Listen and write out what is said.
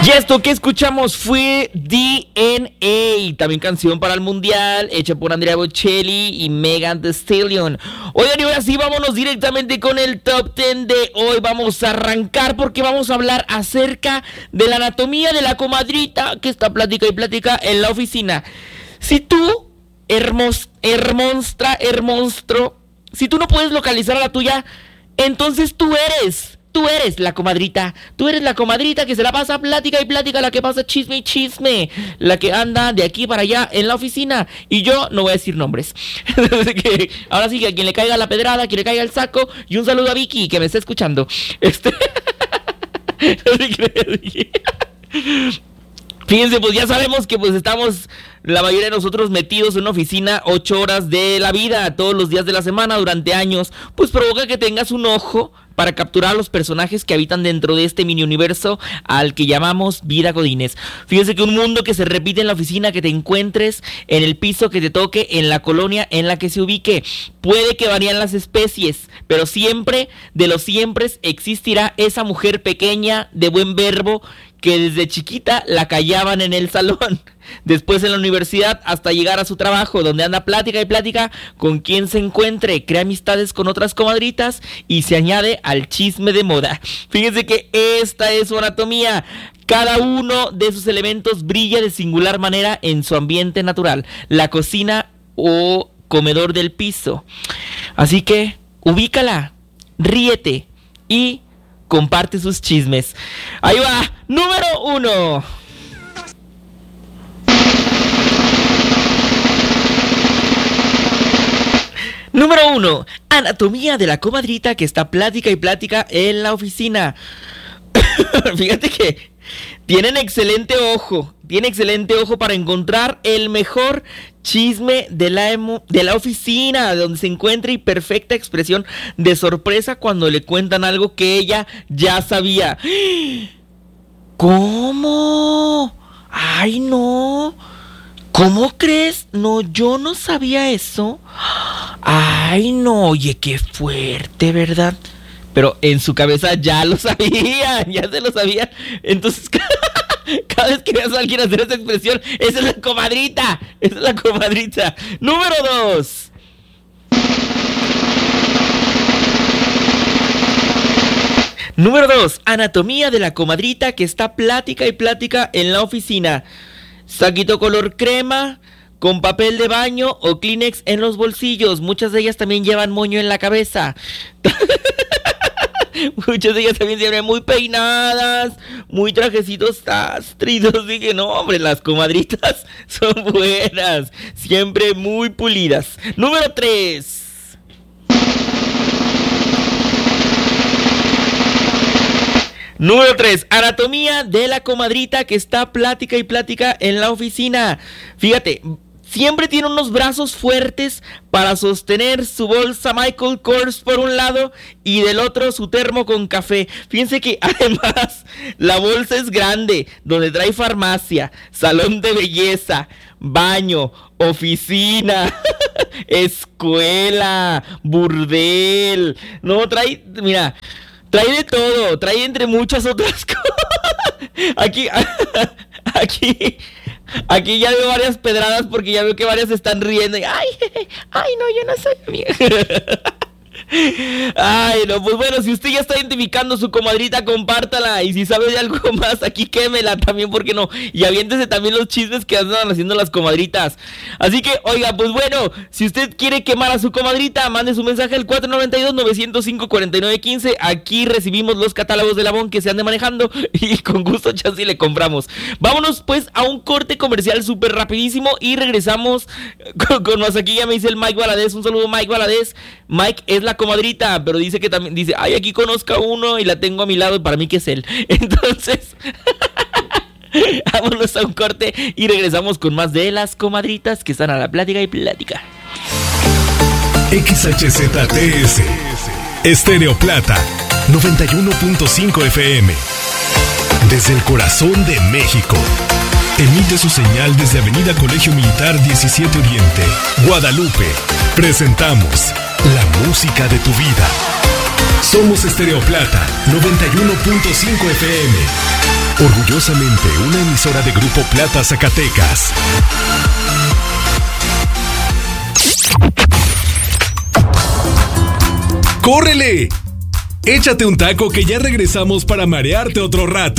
Y esto que escuchamos fue DNA, también canción para el Mundial, hecha por Andrea Bocelli y Megan Thee Stallion. Oigan, y ahora sí, vámonos directamente con el Top 10 de hoy. Vamos a arrancar porque vamos a hablar acerca de la anatomía de la comadrita que está plática y plática en la oficina. Si tú, hermonstro, si tú no puedes localizar a la tuya, entonces tú eres la comadrita. Tú eres la comadrita que se la pasa plática y plática, la que pasa chisme y chisme, la que anda de aquí para allá en la oficina. Y yo no voy a decir nombres. Ahora sí que a quien le caiga la pedrada, a quien le caiga el saco. Y un saludo a Vicky, que me está escuchando. Fíjense, pues ya sabemos que pues estamos la mayoría de nosotros metidos en una oficina 8 horas de la vida, todos los días de la semana, durante años. Pues provoca que tengas un ojo para capturar a los personajes que habitan dentro de este mini universo al que llamamos vida godínez. Fíjense que un mundo que se repite en la oficina, que te encuentres en el piso que te toque, en la colonia en la que se ubique. Puede que varían las especies, pero siempre, de los siempre, existirá esa mujer pequeña, de buen verbo, que desde chiquita la callaban en el salón, después en la universidad hasta llegar a su trabajo, donde anda plática y plática con quien se encuentre, crea amistades con otras comadritas y se añade al chisme de moda. Fíjense que esta es su anatomía. Cada uno de sus elementos brilla de singular manera en su ambiente natural, la cocina o comedor del piso. Así que ubícala, ríete y comparte sus chismes. Ahí va, número 1. Número 1. Anatomía de la comadrita que está plática y plática en la oficina. Fíjate que tienen excelente ojo para encontrar el mejor chisme de la oficina, donde se encuentra y perfecta expresión de sorpresa cuando le cuentan algo que ella ya sabía. ¿Cómo? ¡Ay, no! ¿Cómo crees? No, yo no sabía eso. ¡Ay, no! Oye, qué fuerte, ¿verdad? Pero en su cabeza ya lo sabía, ya se lo sabía. Entonces, cada vez que veas a alguien hacer esa expresión, esa es la comadrita. Esa es la comadrita. Número 2. Número 2. Anatomía de la comadrita que está plática y plática en la oficina. Saquito color crema, con papel de baño o Kleenex en los bolsillos. Muchas de ellas también llevan moño en la cabeza. Muchas de ellas también se ven muy peinadas, muy trajecitos sástridos. Dije, no, hombre, las comadritas son buenas, siempre muy pulidas. Número 3. Número 3, anatomía de la comadrita que está plática y plática en la oficina. Fíjate, siempre tiene unos brazos fuertes para sostener su bolsa Michael Kors por un lado y del otro su termo con café. Fíjense que además la bolsa es grande, donde trae farmacia, salón de belleza, baño, oficina, escuela, burdel. No, trae, mira, trae de todo, trae entre muchas otras cosas. Aquí ya veo varias pedradas porque ya veo que varias se están riendo. Y, ay, no, yo no soy amiga. Ay, no, pues bueno, si usted ya está identificando su comadrita, compártala. Y si sabe de algo más, aquí quémela también, porque no. Y aviéntese también los chismes que andan haciendo las comadritas. Así que, oiga, pues bueno, si usted quiere quemar a su comadrita, mande su mensaje al 492-905-4915. Aquí recibimos los catálogos de Avon que se ande manejando y con gusto chance le compramos. Vámonos pues a un corte comercial súper rapidísimo y regresamos con más. Aquí ya me dice el Mike Valadez. Un saludo, Mike Valadez. Mike es la comadrita, pero dice que también, dice, ay, aquí conozco a uno y la tengo a mi lado y para mí que es él. Entonces, vámonos a un corte y regresamos con más de las comadritas que están a la plática y plática. XHZTS Estéreo Plata 91.5 FM. Desde el corazón de México. Emite su señal desde Avenida Colegio Militar 17 Oriente, Guadalupe. Presentamos la música de tu vida. Somos Estéreo Plata 91.5 FM. Orgullosamente una emisora de Grupo Plata Zacatecas. ¡Córrele! Échate un taco que ya regresamos para marearte otro rato.